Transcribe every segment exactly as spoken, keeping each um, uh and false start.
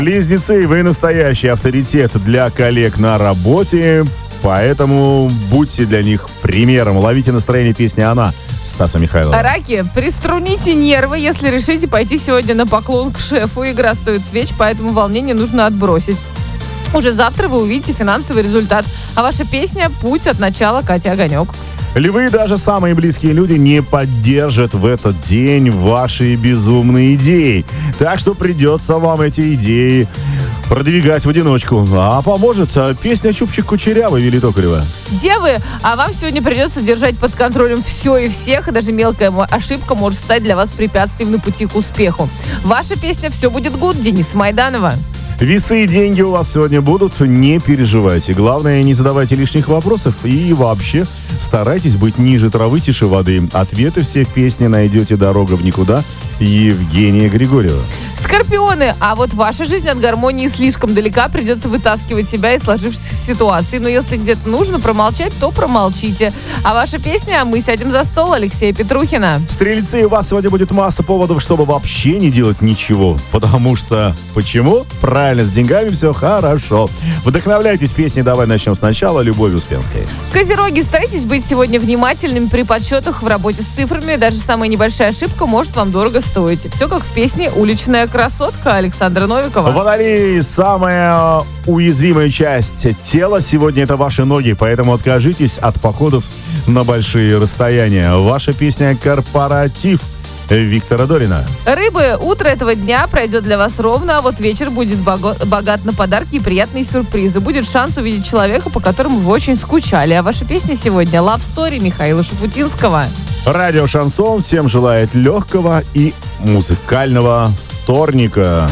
Близнецы, вы настоящий авторитет для коллег на работе, поэтому будьте для них примером. Ловите настроение песни «Она» Стаса Михайлова. Раки, приструните нервы, если решите пойти сегодня на поклон к шефу. Игра стоит свеч, поэтому волнение нужно отбросить. Уже завтра вы увидите финансовый результат, а ваша песня «Путь от начала» Катя Огонек. Львы, даже самые близкие люди не поддержат в этот день ваши безумные идеи. Так что придется вам эти идеи продвигать в одиночку. А поможет песня «Чупчик Кучерявый» Вилли Токарева. Девы, а вам сегодня придется держать под контролем все и всех, и даже мелкая ошибка может стать для вас препятствием на пути к успеху. Ваша песня «Все будет гуд» Дениса Майданова. Весы и деньги у вас сегодня будут, не переживайте. Главное, не задавайте лишних вопросов и вообще старайтесь быть ниже травы, тише воды. Ответы все в песне найдете «Дорога в никуда» Евгения Григорьева. Скорпионы, а вот ваша жизнь от гармонии слишком далека, придется вытаскивать себя из сложившихся ситуаций. Но если где-то нужно промолчать, то промолчите. А ваша песня «Мы сядем за стол» Алексея Петрухина. Стрельцы, у вас сегодня будет масса поводов, чтобы вообще не делать ничего. Потому что... Почему? Правильно, с деньгами все хорошо. Вдохновляйтесь песней «Давай начнем сначала» Любови Успенской. Козероги, старайтесь быть сегодня внимательными при подсчетах в работе с цифрами. Даже самая небольшая ошибка может вам дорого стоить. Все как в песне «Уличная красотка» Александра Новикова. Водолей, самая уязвимая часть тела сегодня — это ваши ноги, поэтому откажитесь от походов на большие расстояния. Ваша песня «Корпоратив» Виктора Дорина. Рыбы, утро этого дня пройдет для вас ровно, а вот вечер будет бого- богат на подарки и приятные сюрпризы. Будет шанс увидеть человека, по которому вы очень скучали. А ваша песня сегодня «Love Story» Михаила Шафутинского. Радио «Шансон» всем желает легкого и музыкального вторника.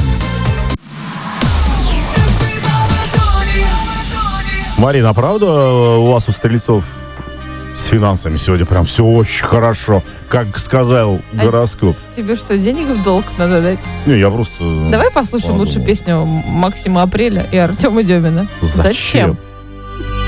Марина, а правда у вас у стрельцов с финансами сегодня прям все очень хорошо, как сказал гороскоп? А тебе что, денег в долг надо дать? Не, я просто... Давай послушаем подумал. лучше песню Максима Апреля и Артема Демина. Зачем? Зачем?